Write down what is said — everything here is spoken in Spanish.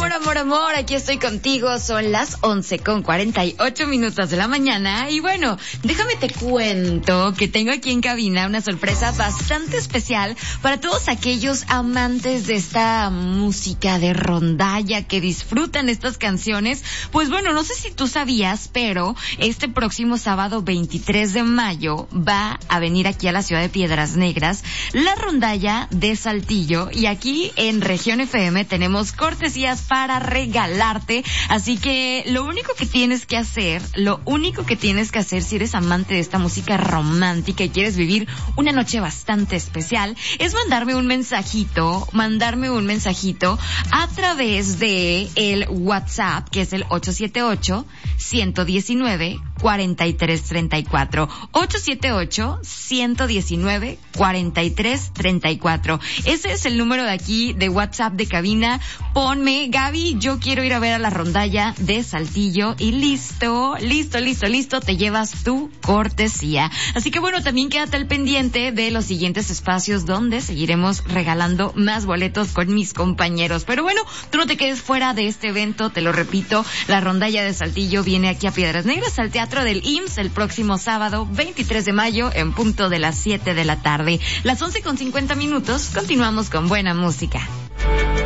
amor, aquí estoy contigo. Son las 11:48 de la mañana. Y bueno, déjame te cuento que tengo aquí en cabina una sorpresa bastante especial para todos aquellos amantes de esta música de rondalla que disfrutan estas canciones. Pues bueno, no sé si tú sabías, pero este próximo sábado 23 de mayo va a venir aquí a la ciudad de Piedras Negras la rondalla de Saltillo, y aquí en Región FM tenemos cortesías para regalarte. Así que lo único que tienes que hacer si eres amante de esta música romántica y quieres vivir una noche bastante especial, es mandarme un mensajito a través de el WhatsApp, que es el 878-119-4334. 878-119-4334. Ese es el número de aquí de WhatsApp de cabina. Ponme, Gaby, yo quiero ir a ver a la rondalla de Saltillo, y listo, te llevas tu cortesía. Así que bueno, también quédate al pendiente de los siguientes espacios donde seguiremos regalando más boletos con mis compañeros. Pero bueno, tú no te quedes fuera de este evento, te lo repito, la rondalla de Saltillo viene aquí a Piedras Negras, al Teatro del IMSS, el próximo sábado 23 de mayo en punto de las 7 de la tarde. Las 11:50, continuamos con buena música.